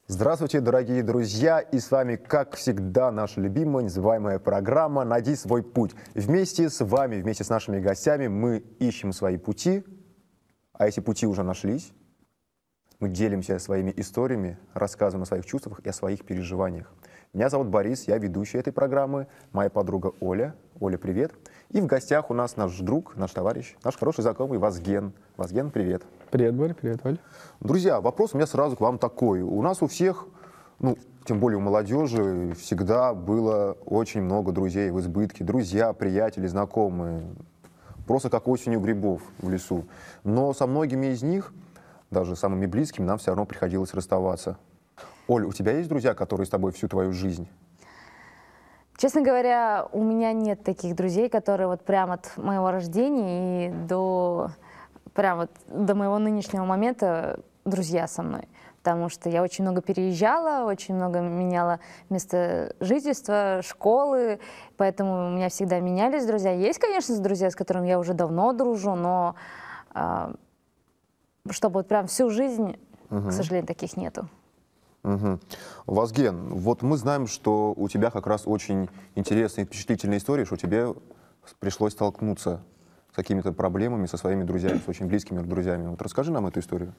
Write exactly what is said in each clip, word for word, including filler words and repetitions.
Здравствуйте, дорогие друзья, и с вами, как всегда, наша любимая, называемая программа «Найди свой путь». Вместе с вами, вместе с нашими гостями мы ищем свои пути, а эти пути уже нашлись. Мы делимся своими историями, рассказываем о своих чувствах и о своих переживаниях. Меня зовут Борис, я ведущий этой программы, моя подруга Оля. Оля, привет. И в гостях у нас наш друг, наш товарищ, наш хороший знакомый Вазген. Вазген, привет. Привет, Борь, привет, Оль. Друзья, вопрос у меня сразу к вам такой. У нас у всех, ну, тем более у молодежи, всегда было очень много друзей в избытке. Друзья, приятели, знакомые. Просто как осенью грибов в лесу. Но со многими из них, даже самыми близкими, нам все равно приходилось расставаться. Оль, у тебя есть друзья, которые с тобой всю твою жизнь? Честно говоря, у меня нет таких друзей, которые вот прямо от моего рождения и до, прямо вот до моего нынешнего момента друзья со мной. Потому что я очень много переезжала, очень много меняла место жительства, школы, поэтому у меня всегда менялись друзья. Есть, конечно, друзья, с которыми я уже давно дружу, но э, чтобы вот прям всю жизнь, угу. к сожалению, таких нету. Угу. Вазген, вот мы знаем, что у тебя как раз очень интересная и впечатлительная история, что тебе пришлось столкнуться с какими-то проблемами со своими друзьями, с очень близкими друзьями. Вот расскажи нам эту историю.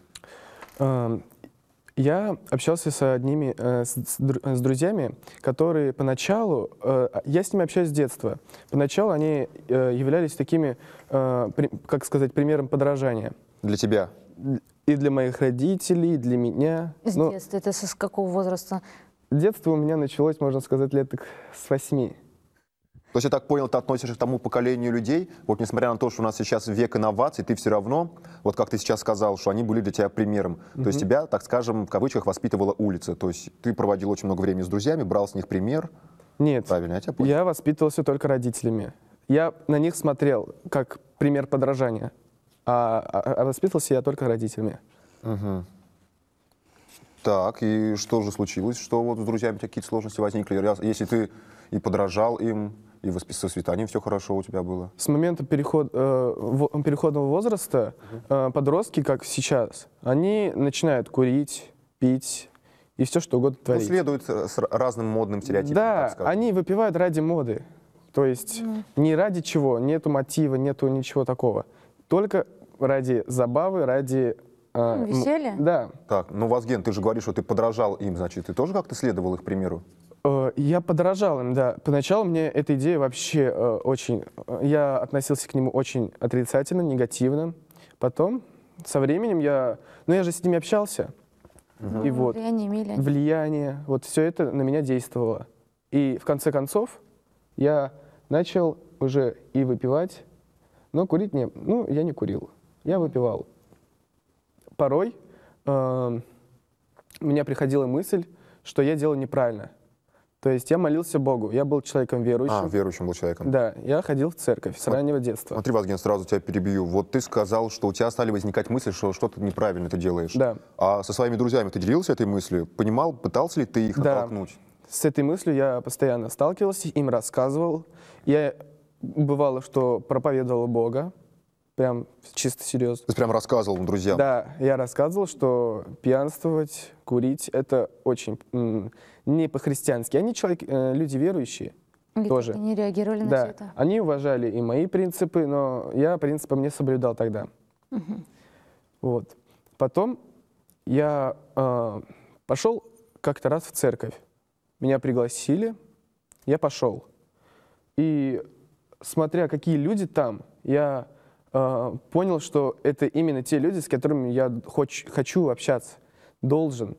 Я общался с одними, с, с друзьями, которые поначалу, я с ними общаюсь с детства, поначалу они являлись такими, как сказать, примером подражания. Для тебя? И для моих родителей, и для меня. С ну, детства? Это с какого возраста? Детство у меня началось, можно сказать, лет так с восьми. То есть, я так понял, ты относишься к тому поколению людей, вот несмотря на то, что у нас сейчас век инноваций, ты все равно, вот как ты сейчас сказал, что они были для тебя примером. Mm-hmm. То есть тебя, так скажем, в кавычках воспитывала улица. То есть ты проводил очень много времени с друзьями, брал с них пример. Нет, правильно, я тебя понял. Я воспитывался только родителями. Я на них смотрел как пример подражания. А, а воспитывался я только родителями. Угу. Так, и что же случилось? Что вот с друзьями какие-то сложности возникли? Если ты и подражал им, и с воспитанием все хорошо у тебя было? С момента переход, э, в, переходного возраста э, подростки, как сейчас, они начинают курить, пить и все что угодно творить. Ну, следуют с разным модным стереотипам. Да, они выпивают ради моды. То есть mm. не ради чего, нету мотива, нету ничего такого. Только ради забавы, ради... Э, веселья? Да. Так, ну, Вазген, ты же говоришь, что ты подражал им, значит, ты тоже как-то следовал их примеру? Э, я подражал им, да. Поначалу мне эта идея вообще э, очень... Я относился к нему очень отрицательно, негативно. Потом, со временем, я... Ну, я же с ними общался. Угу. И вот, влияние имели. Влияние. Вот все это на меня действовало. И в конце концов я начал уже и выпивать, но курить не... Ну, я не курил. Я выпивал. Порой э, у меня приходила мысль, что я делаю неправильно. То есть я молился Богу, я был человеком верующим. А, верующим был человеком. Да, я ходил в церковь с вот, раннего детства. Смотри, Вазген, сразу тебя перебью. Вот ты сказал, что у тебя стали возникать мысли, что что-то неправильно ты делаешь. Да. А со своими друзьями ты делился этой мыслью? Понимал, пытался ли ты их да. оттолкнуть? С этой мыслью я постоянно сталкивался, им рассказывал. Я бывало, что проповедовал Бога. Прям чисто серьезно. Ты прям рассказывал друзьям? Да, я рассказывал, что пьянствовать, курить — это очень м, не по-христиански. Они человек, э, люди верующие и тоже. Они реагировали на да. все это? Они уважали и мои принципы, но я принципы не соблюдал тогда. Угу. Вот. Потом я э, пошел как-то раз в церковь. Меня пригласили, я пошел. И смотря какие люди там, я... понял, что это именно те люди, с которыми я хоч, хочу общаться, должен.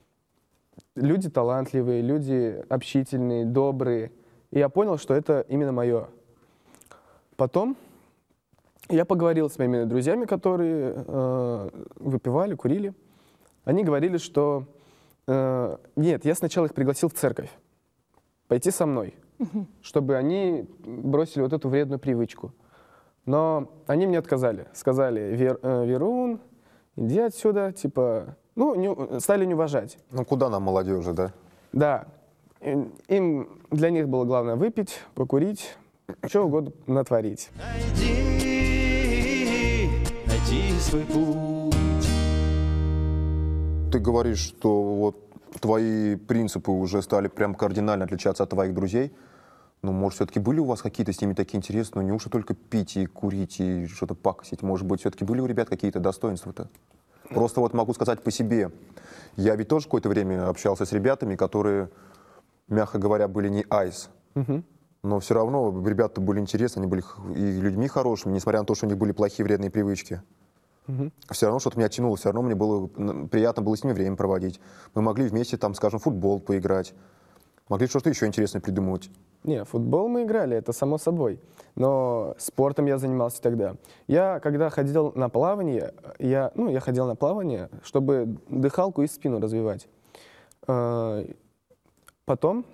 Люди талантливые, люди общительные, добрые. И я понял, что это именно мое. Потом я поговорил с моими друзьями, которые э, выпивали, курили. Они говорили, что... Э, нет, я сначала их пригласил в церковь, пойти со мной, угу. чтобы они бросили вот эту вредную привычку. Но они мне отказали. Сказали: Вер, э, Верун, иди отсюда, типа, ну, не, стали не уважать. Ну, куда нам, молодежи, да? Да. Им, для них было главное выпить, покурить, что угодно натворить. Найди, найди свой путь. Ты говоришь, что вот твои принципы уже стали прям кардинально отличаться от твоих друзей. Ну, может, все-таки были у вас какие-то с ними такие интересные, ну, неужто только пить и курить и что-то пакосить? Может быть, все-таки были у ребят какие-то достоинства-то? Просто вот могу сказать по себе. Я ведь тоже какое-то время общался с ребятами, которые, мягко говоря, были не айс. Мгм. Но все равно ребята были интересны, они были х- и людьми хорошими, несмотря на то, что у них были плохие вредные привычки. Мгм. Все равно что-то меня тянуло, все равно мне было м, приятно было с ними время проводить. Мы могли вместе, там, скажем, в футбол поиграть, могли что-то еще интересное придумывать. Не, в футбол мы играли, это само собой. Но спортом я занимался тогда. Я, когда ходил на плавание, я, ну, я ходил на плавание, чтобы дыхалку и спину развивать. А, Потом,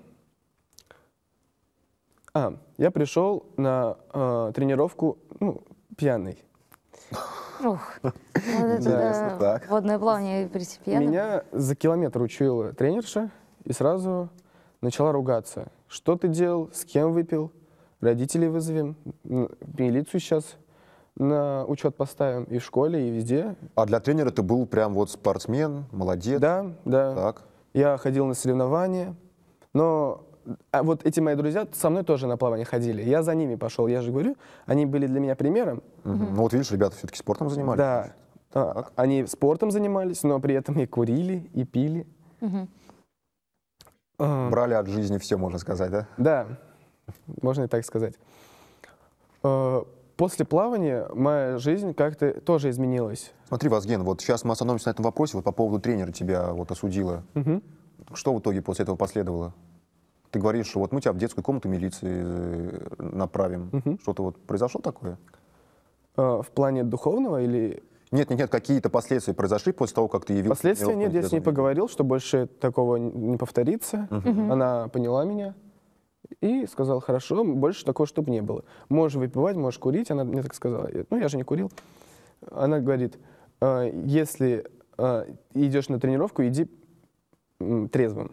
а, я пришел на а, тренировку, ну, пьяный. Ух, вот это Интересно, да, так. водное плавание при пьяным. Меня за километр учила тренерша и сразу начала ругаться. Что ты делал, с кем выпил, родителей вызовем, м, милицию сейчас на учет поставим и в школе, и везде. А для тренера ты был прям вот спортсмен, молодец. Да, да. Так. Я ходил на соревнования, но а вот эти мои друзья со мной тоже на плавание ходили. Я за ними пошел, я же говорю, они были для меня примером. Мгм. Ну вот видишь, ребята все-таки спортом занимались. Да, а, они спортом занимались, но при этом и курили, и пили. Мгм. А, Брали от жизни все, можно сказать, да? Да, можно и так сказать. Э, После плавания моя жизнь как-то тоже изменилась. Смотри, Вазген, вот сейчас мы остановимся на этом вопросе, вот по поводу тренера тебя вот осудила. Мгм. Что в итоге после этого последовало? Ты говоришь, что вот мы тебя в детскую комнату милиции э, направим. Мгм. Что-то вот произошло такое? Э, В плане духовного или... Нет, нет, нет, какие-то последствия произошли после того, как ты явился? Последствия нет, я с ней поговорил, что больше такого н- не повторится. Она поняла меня и сказала, хорошо, больше такого, чтобы не было. Можешь выпивать, можешь курить, она мне так сказала. Я- Ну, я же не курил. Она говорит, «Э, если э, идешь на тренировку, иди м, трезвым.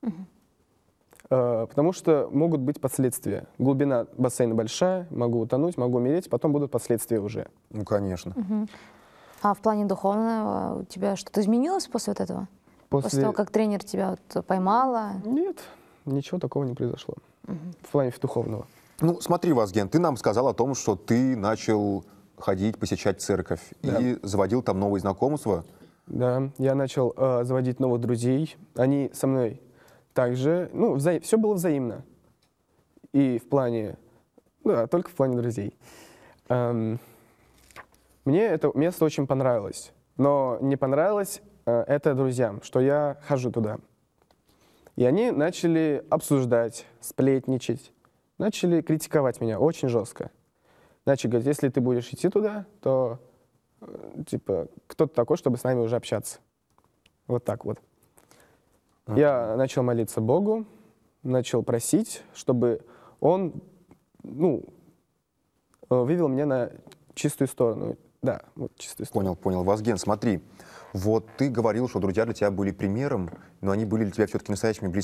Э, Потому что могут быть последствия. Глубина бассейна большая, могу утонуть, могу умереть, потом будут последствия уже. Ну, конечно. А в плане духовного у тебя что-то изменилось после вот этого? После, того, как тренер тебя вот поймала? Нет, ничего такого не произошло. В плане духовного. Ну, смотри, Вазген, ты нам сказал о том, что ты начал ходить, посещать церковь и заводил там новые знакомства. Да, я начал э, заводить новых друзей. Они со мной также, ну, все было взаимно. И в плане, да, только в плане друзей. Эм, мне это место очень понравилось. Но не понравилось э, это друзьям, что я хожу туда. И они начали обсуждать, сплетничать, начали критиковать меня очень жестко. Начали говорить, если ты будешь идти туда, то, э, типа, кто ты такой, чтобы с нами уже общаться? Вот так вот. Я начал молиться Богу, начал просить, чтобы Он, ну, э, вывел меня на чистую сторону. Да, вот чистую сторону. Понял, понял. Вазген, смотри, вот ты говорил, что друзья для тебя были примером, но они были для тебя все-таки настоящими близкими